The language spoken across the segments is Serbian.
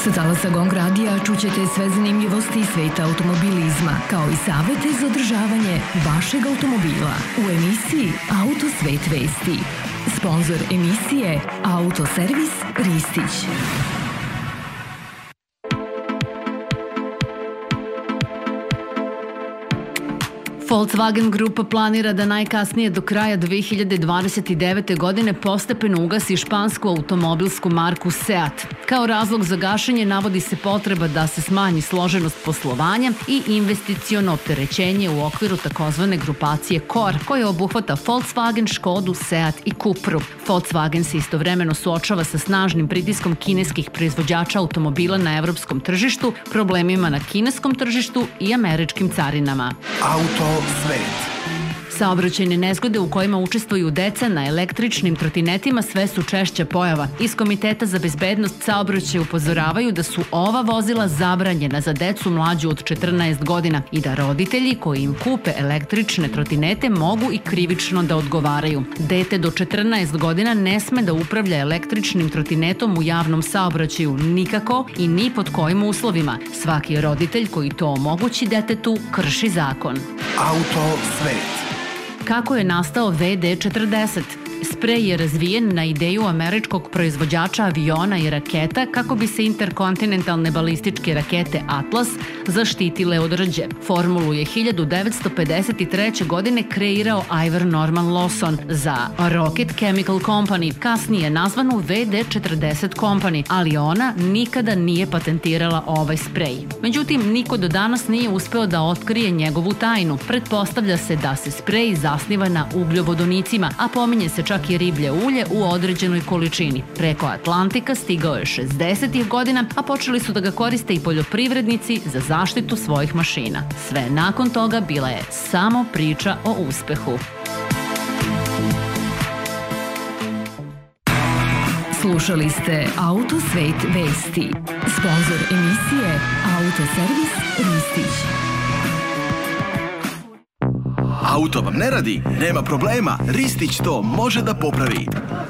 Sa talasa Gong radija čućete sve zanimljivosti iz sveta automobilizma, kao i savete za održavanje vašeg automobila u emisiji Auto svet vesti. Sponzor emisije Autoservis Ristić. Volkswagen Grupa planira da najkasnije do kraja 2029. godine postepeno ugasi špansku automobilsku marku Seat. Kao razlog za gašenje navodi se potreba da se smanji složenost poslovanja i investiciono opterećenje u okviru takozvane grupacije Core, koja obuhvata Volkswagen, Škodu, Seat i Cupru. Volkswagen se istovremeno suočava sa snažnim pritiskom kineskih proizvođača automobila na evropskom tržištu, problemima na kineskom tržištu i američkim carinama. Svet. Saobraćajne nezgode u kojima učestvuju deca na električnim trotinetima sve su češća pojava. Iz Komiteta za bezbednost saobraćaja upozoravaju da su ova vozila zabranjena za decu mlađu od 14 godina i da roditelji koji im kupe električne trotinete mogu i krivično da odgovaraju. Dete do 14 godina ne sme da upravlja električnim trotinetom u javnom saobraćaju nikako i ni pod kojim uslovima. Svaki roditelj koji to omogući detetu krši zakon. Auto svet. Kako je nastao VD-40? Sprej je razvijen na ideju američkog proizvođača aviona i raketa kako bi se interkontinentalne balističke rakete Atlas zaštitile od rđe. Formulu je 1953. godine kreirao Ivor Norman Lawson za Rocket Chemical Company, kasnije nazvanu VD-40 Company, ali ona nikada nije patentirala ovaj sprej. Međutim, niko do danas nije uspeo da otkrije njegovu tajnu. Pretpostavlja se da se sprej zasniva na ugljovodonicima, a pominje se čak i riblje ulje u određenoj količini. Preko Atlantika stigao je 60. godina, a počeli su da ga koriste i poljoprivrednici za zaštitu svojih mašina. Sve nakon toga bila je samo priča o uspehu. Slušali ste Auto svet vesti. Sponzor emisije Autoservis Ristić. Auto vam ne radi? Nema problema, Ristić to može da popravi.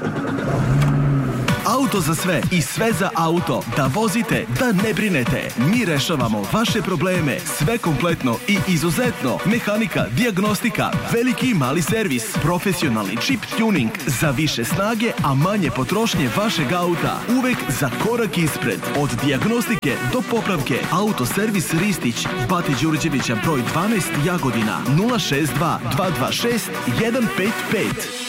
Auto za sve i sve za auto. Da vozite, da ne brinete. Mi rešavamo vaše probleme. Sve kompletno i izuzetno. Mehanika, dijagnostika, veliki i mali servis, profesionalni chip tuning za više snage, a manje potrošnje vašeg auta. Uvek za korak ispred. Od dijagnostike do popravke. Autoservis Ristić, Bati Đurđevića broj 12, Jagodina, 062 226 155.